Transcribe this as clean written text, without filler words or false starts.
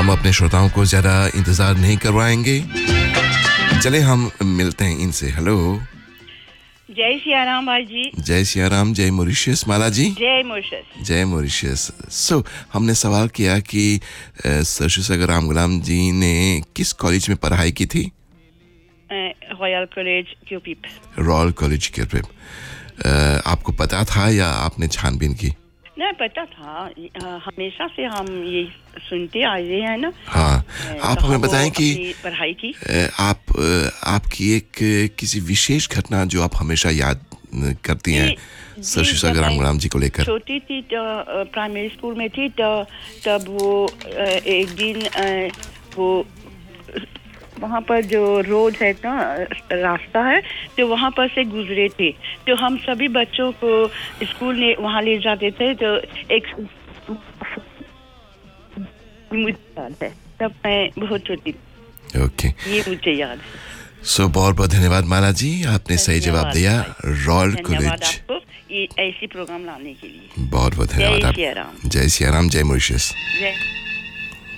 हम अपने श्रोताओं को ज़्यादा इंतज़ार नहीं करवाएंगे, चले हम मिलते हैं इनसे। हेलो, जय सियाराम भाई जी। जय सियाराम, जय मॉरिशस माला जी। जय मॉरिशस। जय मॉरिशस। सो हमने सवाल किया कि सर शुसग राम गुलाम जी ने किस कॉलेज में पढ़ाई की थी? Royal college क्यूपिप। Royal college क्यूपिप। आपको पता था या आपने छानबीन की? नहीं, पता था, हमेशा से हम ये सुनते आए हैं ना। हाँ, आप हमें बताएं कि पढ़ाई की आपकी एक किसी विशेष घटना जो आप हमेशा याद करती हैं सर शुसग राम गुलाम जी को लेकर। छोटी थी तो प्राइमरी स्कूल में थी तो तब वो एक दिन वो वहाँ पर जो रोड है ना, रास्ता है, तो वहाँ पर से गुजरे थे तो हम सभी बच्चों को स्कूल में वहाँ ले जाते थे। तो एक मुझे याद है, तब मैं बहुत छोटी थी। ओके, ये मुझे याद है। सो बहुत बहुत धन्यवाद माला जी, आपने सही जवाब दिया। रॉयल धन्यवाद कॉलेज आपको ये ऐसी प्रोग्राम लाने के लिए। बहुत बहुत धन्यवाद। जय सिया राम। जय सिया राम, जय मॉरिशस। जय